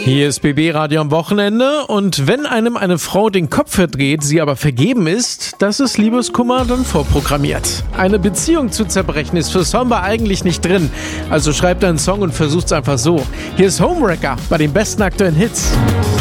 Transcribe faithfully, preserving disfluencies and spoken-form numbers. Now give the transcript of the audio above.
Hier ist B B Radio am Wochenende und wenn einem eine Frau den Kopf verdreht, sie aber vergeben ist, das ist Liebeskummer dann vorprogrammiert. Eine Beziehung zu zerbrechen ist für Samba eigentlich nicht drin, also schreibt einen Song und versucht's einfach so. Hier ist Homewrecker bei den besten aktuellen Hits.